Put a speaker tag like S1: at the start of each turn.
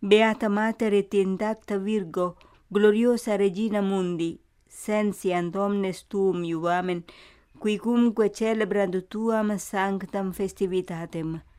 S1: Beata Mater et intacta Virgo, gloriosa Regina Mundi, sensiant omnes tuum iuamen, qui cumque celebrant tuam sanctam festivitatem.